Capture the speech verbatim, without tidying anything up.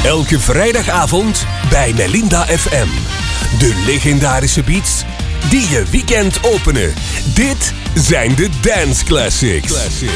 Elke vrijdagavond bij Melinda F M. De legendarische beats die je weekend openen. Dit zijn de Dance Classics.